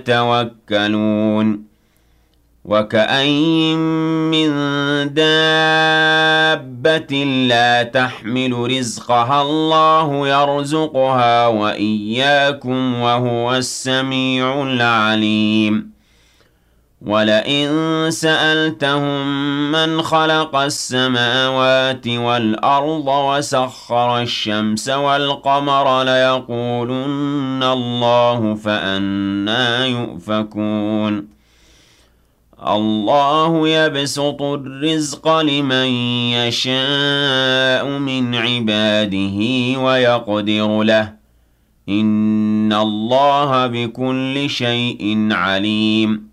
يتوكلون وكأين من دابة لا تحمل رزقها الله يرزقها وإياكم وهو السميع العليم ولئن سألتهم من خلق السماوات والأرض وسخر الشمس والقمر ليقولن الله فأنى يؤفكون الله يبسط الرزق لمن يشاء من عباده ويقدر له إن الله بكل شيء عليم